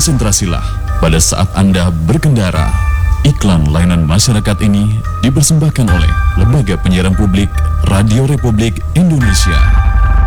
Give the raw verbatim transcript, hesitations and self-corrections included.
konsentrasilah pada saat Anda berkendara. Iklan layanan masyarakat ini dipersembahkan oleh Lembaga Penyiaran Publik Radio Republik Indonesia.